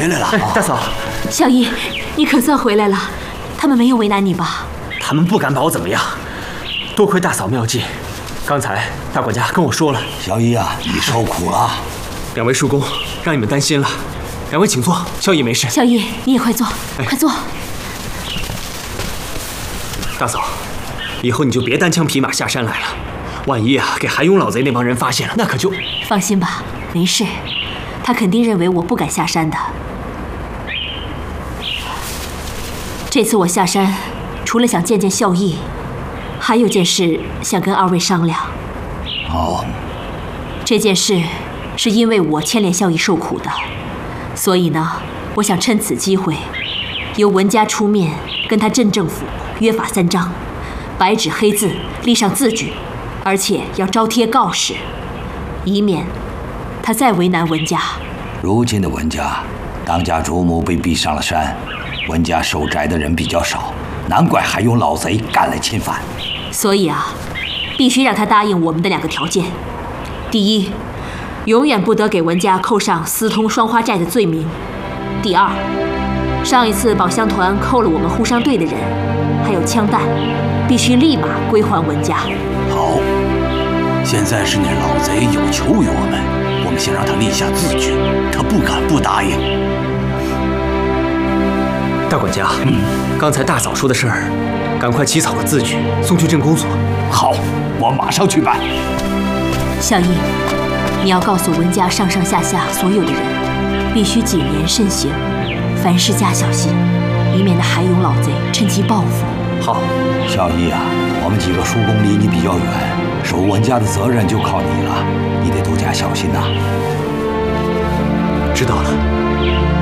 回来了。 哎，大嫂， 小姨，你可算回来了。他们没有为难你吧？ 他们不敢把我怎么样。多亏大嫂妙计，刚才大管家跟我说了。 小姨啊，你受苦了。 两位叔公，让你们担心了。两位请坐，小姨没事。 小姨，你也快坐，快坐。 大嫂，以后你就别单枪匹马下山来了。万一啊，给韩勇老贼那帮人发现了，那可就…… 放心吧，没事。他肯定认为我不敢下山的。这次我下山，除了想见见孝义，还有件事想跟二位商量。 哦， 这件事是因为我牵连孝义受苦的，所以呢，我想趁此机会，由文家出面跟他镇政府约法三章，白纸黑字立上字据。而且要招贴告示，以免他再为难文家。 如今的文家，当家主母被逼上了山，文家守宅的人比较少，难怪还有老贼敢来侵犯。 所以啊，必须让他答应我们的2个条件：第一，永远不得给文家扣上私通双花寨的罪名；第二，上一次宝箱团扣了我们护商队的人，还有枪弹，必须立马归还文家。 好，现在是那老贼有求于我们，我们先让他立下字据，他不敢不答应。 大管家，刚才大嫂说的事儿，赶快起草个字据，送去镇公所。 好，我马上去办。 孝义，你要告诉文家上上下下所有的人，必须谨言慎行，凡事加小心，以免那韩勇老贼趁机报复。 好， 孝义啊，我们几个叔公离你比较远，守文家的责任就靠你了，你得多加小心呐。 知道了。